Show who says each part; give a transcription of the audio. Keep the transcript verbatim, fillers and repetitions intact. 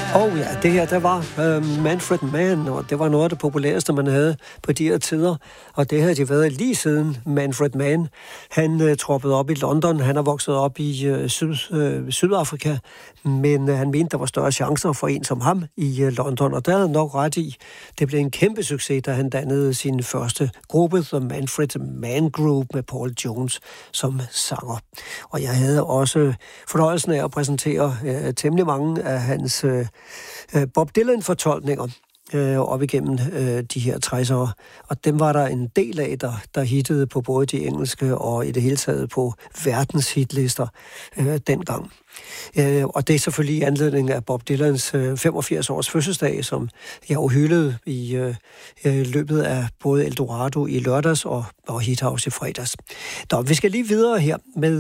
Speaker 1: Og ja, det her, der var uh, Manfred Mann, og det var noget af det populæreste, man havde på de her tider. Og det havde de været lige siden Manfred Mann. Han uh, troppede op i London, han er vokset op i uh, Syd, uh, Sydafrika, men uh, han mente, der var større chancer for en som ham i uh, London, og der havde han nok ret i. Det blev en kæmpe succes, da han dannede sin første gruppe, The Manfred Mann Group, med Paul Jones som sanger. Og jeg havde også fornøjelsen af at præsentere uh, temmelig mange af hans uh, Bob Dylan-fortolkninger øh, op igennem øh, de her tressere, og dem var der en del af, der, der hittede på både de engelske og i det hele taget på verdens hitlister øh, dengang. Øh, og det er selvfølgelig i anledning af Bob Dylans øh, femogfirs års fødselsdag, som jeg jo hyldede i øh, løbet af både Eldorado i lørdags og, og Hithouse i fredags. Nå, vi skal lige videre her med